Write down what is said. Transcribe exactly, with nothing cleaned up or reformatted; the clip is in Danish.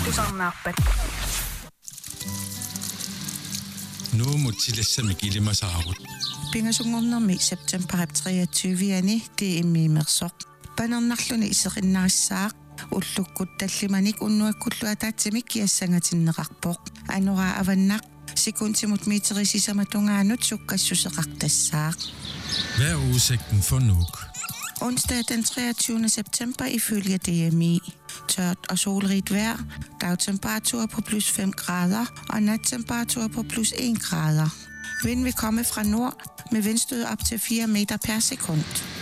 Tusarnaarpat. Nuumut silassami kilimasaarut. Pingasungornermi september treogtyve-ani tiimmiimersoq. Panernerluni iserinnarissaaq уллуккут таллиманик уннуаккуллуа таатсимик киассангатиннеқарпоқ анура аваннақ секундтимут митерисисаматунгаанут суккассусеқартассаақ. Hvad er udsigten for Nuuk? Onsdag den treogtyvende september ifølge D M I. Tørt og solrigt vejr, dagtemperatur på plus fem grader og nattemperatur på plus en grader. Vind vil komme fra nord med vindstød op til fire meter per sekund.